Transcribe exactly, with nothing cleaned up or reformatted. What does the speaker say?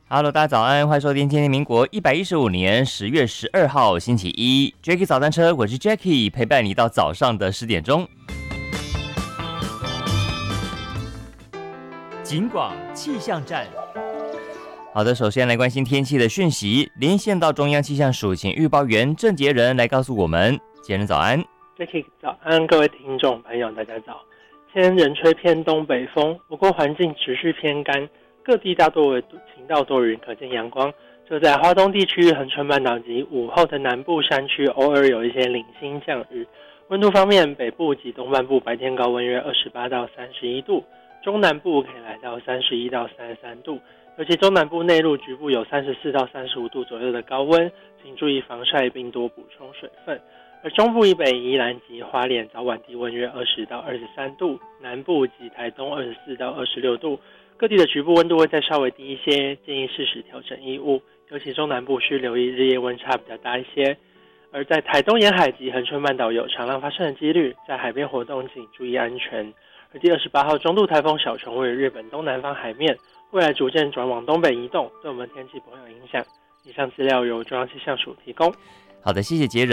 Hello，大家早安，欢迎收听今天民国一百一十五年十月十二号星期一 Jackie 早餐车，我是 Jackie， 陪伴你到早上的十点钟。警广气象站。好的，首先来关心天气的讯息，连线到中央气象署，请预报员郑杰仁来告诉我们。杰仁早安。 Jackie 早安，各位听众朋友大家早。今天仍吹偏东北风，不过环境持续偏干，各地大多为晴到多云，可见阳光。就在花东地区、恒春半岛及午后的南部山区，偶尔有一些零星降雨。温度方面，北部及东半部白天高温约二十八到三十一度，中南部可以来到三十一到三十三度，尤其中南部内陆局部有三十四到三十五度左右的高温，请注意防晒并多补充水分。而中部以北宜兰及花莲早晚低温约二十到二十三度，南部及台东二十四到二十六度，各地的局部温度会再稍微低一些，建议适时调整衣物，尤其中南部需留意日夜温差比较大一些。而在台东沿海及恒春半岛有长浪发生的几率，在海边活动请注意安全。而第二十八号中度台风小熊位于日本东南方海面，未来逐渐转往东北移动，对我们天气不会有影响。以上资料由中央气象署提供。 好的，谢谢杰仁。